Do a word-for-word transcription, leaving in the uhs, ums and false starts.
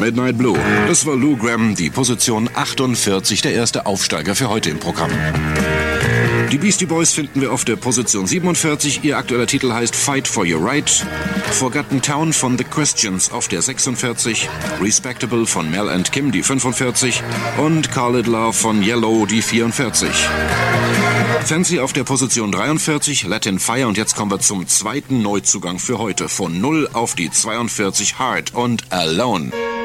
Midnight Blue. Das war Lou Gramm, die Position achtundvierzig, der erste Aufsteiger für heute im Programm. Die Beastie Boys finden wir auf der Position siebenundvierzig. Ihr aktueller Titel heißt Fight for Your Right. Forgotten Town von The Christians auf der sechsundvierzig. Respectable von Mel and Kim, die fünfundvierzig. Und Call It Love von Yellow, die vierundvierzig. Fancy auf der Position dreiundvierzig, Latin Fire. Und jetzt kommen wir zum zweiten Neuzugang für heute. Von null auf die zweiundvierzig, Hard und Alone.